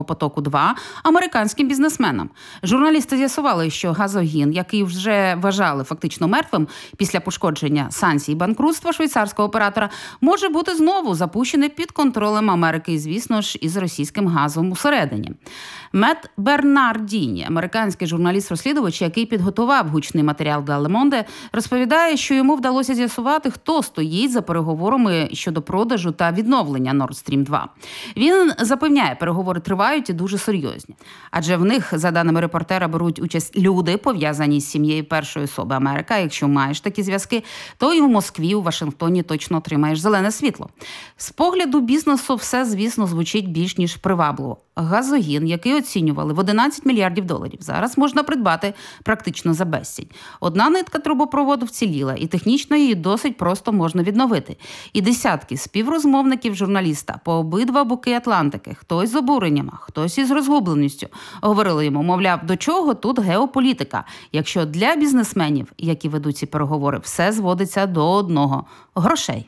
потоку-2 американським бізнесменам. Журналісти з'ясували, що газогін, який вже вважали фактично мертвим після пошкодження санкцій і банкрутства швейцарського оператора, може бути знову запущений під контролем Америки і, звісно ж, із російським газом усередині. Мет Бернардіні, американський журналіст-розслідувач, який підготував гучний матеріал для Le Monde, розповідає, що йому вдалося з'ясувати, хто стоїть за переговорами щодо продажу та відновлення Nord Stream 2. Він запевняє, переговори тривають і дуже серйозні. Адже в них, за даними репортера, беруть участь люди, пов'язані з сім'єю першої особи Америка. Якщо маєш такі зв'язки, то і в Москві, у Вашингтоні точно отримаєш зелене світло. З погляду бізнесу все, звісно, звучить більш ніж привабливо. Газогін, який оцінювали в 11 мільярдів доларів, зараз можна придбати практично за безцінь. Одна нитка трубопроводу вціліла, і технічно її досить просто можна відновити. І десятки співрозмовників журналіста по обидва боки Атлантики, хтось з обуренням, хтось із розгубленістю, говорили йому, мовляв, до чого тут геополітика, якщо для бізнесменів, які ведуть ці переговори, все зводиться до одного – грошей.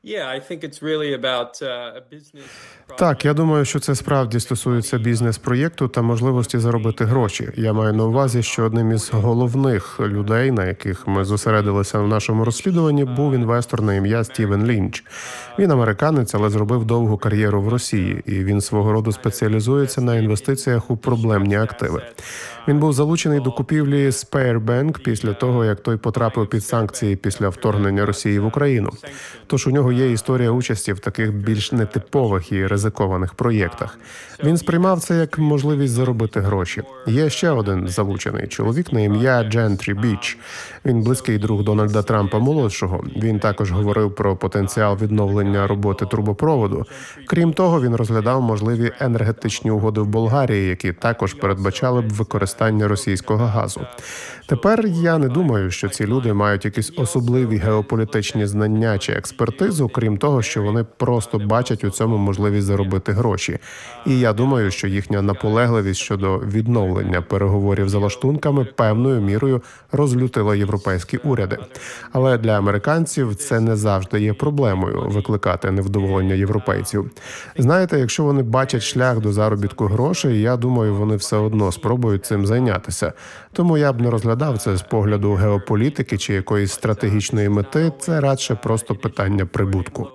Так, я думаю, що це справді стосується бізнес-проєкту та можливості заробити гроші. Я маю на увазі, що одним із головних людей, на яких ми зосередилися в нашому розслідуванні, був інвестор на ім'я Стівен Лінч. Він американець, але зробив довгу кар'єру в Росії, і він свого роду спеціалізується на інвестиціях у проблемні активи. Він був залучений до купівлі Spare Bank після того, як той потрапив під санкції після вторгнення Росії в Україну. Тож у нього є історія участі в таких більш нетипових і ризикованих проєктах. Він сприймав це як можливість заробити гроші. Є ще один залучений чоловік на ім'я Джентрі Біч. Він близький друг Дональда Трампа-молодшого. Він також говорив про потенціал відновлення роботи трубопроводу. Крім того, він розглядав можливі енергетичні угоди в Болгарії, які також передбачали б використання російського газу. Тепер я не думаю, що ці люди мають якісь особливі геополітичні знання чи експертизу, крім того, що вони просто бачать у цьому можливість заробити гроші. І я думаю, що їхня наполегливість щодо відновлення переговорів за лаштунками певною мірою розлютила європейські уряди. Але для американців це не завжди є проблемою – викликати невдоволення європейців. Знаєте, якщо вони бачать шлях до заробітку грошей, я думаю, вони все одно спробують цим зайнятися. Тому я б не розглядав це з погляду геополітики чи якоїсь стратегічної мети, це радше просто питання прибутку.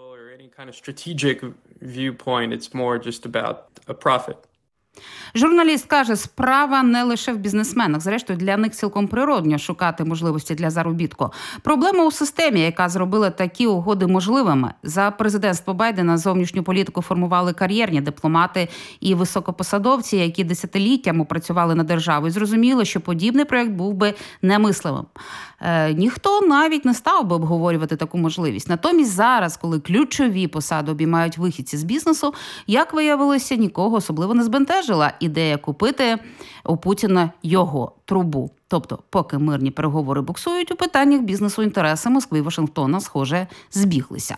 Журналіст каже, справа не лише в бізнесменах. Зрештою, для них цілком природно шукати можливості для заробітку. Проблема у системі, яка зробила такі угоди можливими. За президентства Байдена зовнішню політику формували кар'єрні дипломати і високопосадовці, які десятиліттями працювали на державу. І зрозуміло, що подібний проєкт був би немислимим. Ніхто навіть не став би обговорювати таку можливість. Натомість зараз, коли ключові посади обіймають вихідці з бізнесу, як виявилося, нікого особливо не збентежила ідея купити у Путіна його трубу. Тобто, поки мирні переговори буксують, у питаннях бізнесу інтереси Москви і Вашингтона, схоже, збіглися.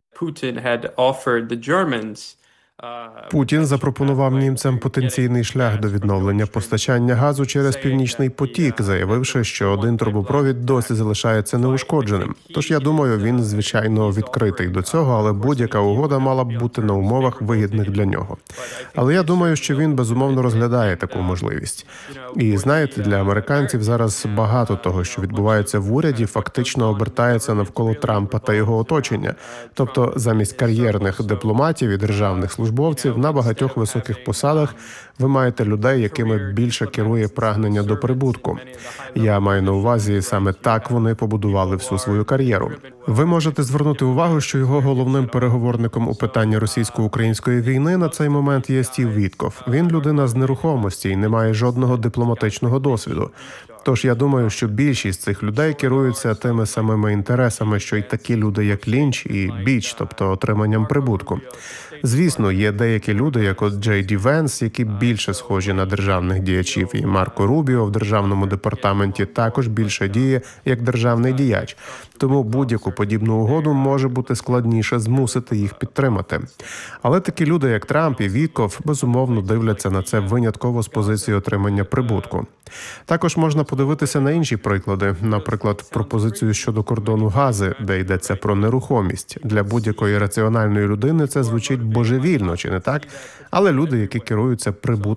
Путін запропонував німцям потенційний шлях до відновлення постачання газу через Північний потік, заявивши, що один трубопровід досі залишається неушкодженим. Тож, я думаю, він, звичайно, відкритий до цього, але будь-яка угода мала б бути на умовах, вигідних для нього. Але я думаю, що він, безумовно, розглядає таку можливість. І, знаєте, для американців зараз багато того, що відбувається в уряді, фактично обертається навколо Трампа та його оточення. Тобто, замість кар'єрних дипломатів і державних службовців на багатьох високих посадах ви маєте людей, якими більше керує прагнення до прибутку. Я маю на увазі, саме так вони побудували всю свою кар'єру. Ви можете звернути увагу, що його головним переговорником у питанні російсько-української війни на цей момент є Стів Вітков. Він людина з нерухомості і не має жодного дипломатичного досвіду. Тож я думаю, що більшість цих людей керуються тими самими інтересами, що й такі люди, як Лінч і Біч, тобто отриманням прибутку. Звісно, є деякі люди, як от Джей Ді Венс, які більше схожі на державних діячів, і Марко Рубіо в державному департаменті також більше діє як державний діяч. Тому будь-яку подібну угоду може бути складніше змусити їх підтримати. Але такі люди, як Трамп і Вітков, безумовно дивляться на це винятково з позиції отримання прибутку. Також можна подивитися на інші приклади, наприклад, пропозицію щодо кордону Гази, де йдеться про нерухомість. Для будь-якої раціональної людини це звучить божевільно, чи не так? Але люди, які керуються прибутком,